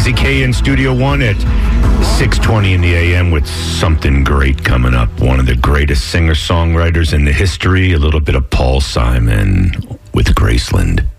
Easy K in Studio One at 6:20 in the a.m. with something great coming up. One of the greatest singer-songwriters in the history. A little bit of Paul Simon with Graceland.